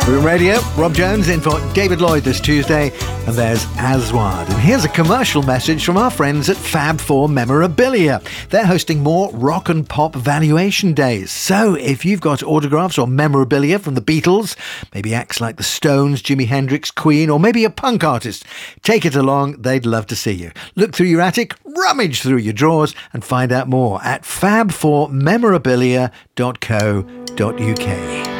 Room Radio, Rob Jones in for David Lloyd this Tuesday, and there's Aswad. And here's a commercial message from our friends at Fab4 Memorabilia. They're hosting more rock and pop valuation days. So if you've got autographs or memorabilia from the Beatles, maybe acts like the Stones, Jimi Hendrix, Queen, or maybe a punk artist, take it along. They'd love to see you. Look through your attic, rummage through your drawers, and find out more at fab4memorabilia.co.uk.